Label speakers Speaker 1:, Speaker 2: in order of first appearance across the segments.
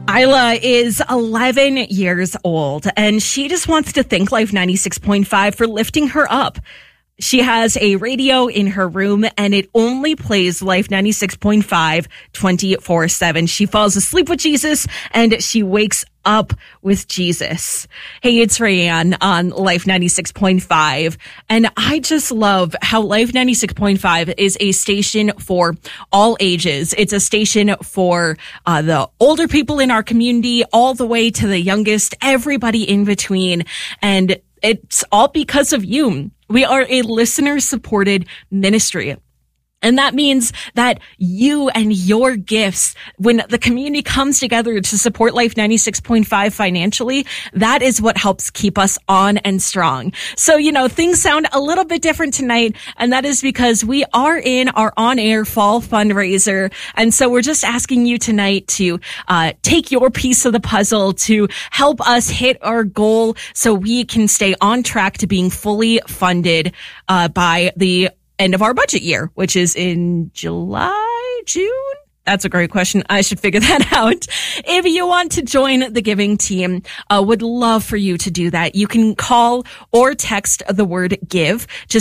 Speaker 1: Isla is 11 years old, and she just wants to thank Life 96.5 for lifting her up. She has a radio in her room, and it only plays Life 96.5 24/7. She falls asleep with Jesus, and she wakes up with Jesus. Hey, it's Rayanne on Life 96.5, and I just love how Life 96.5 is a station for all ages. It's a station for the older people in our community, all the way to the youngest, everybody in between, and it's all because of you. We are a listener-supported ministry. And that means that you and your gifts, when the community comes together to support Life 96.5 financially, that is what helps keep us on and strong. So, things sound a little bit different tonight, and that is because we are in our on-air fall fundraiser. And so we're just asking you tonight to take your piece of the puzzle to help us hit our goal so we can stay on track to being fully funded by the end of our budget year, which is in July, June? That's a great question. I should figure that out. If you want to join the giving team, would love for you to do that. You can call or text the word give to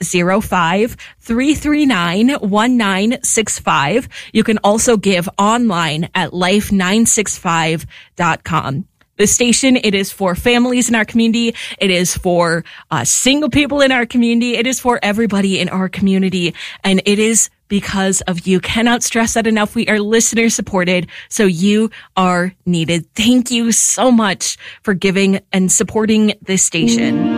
Speaker 1: 605-339-1965. You can also give online at life965.com. The station, it is for families in our community. It is for single people in our community. It is for everybody in our community. And it is because of you. Cannot stress that enough. We are listener supported, so you are needed. Thank you so much for giving and supporting this station.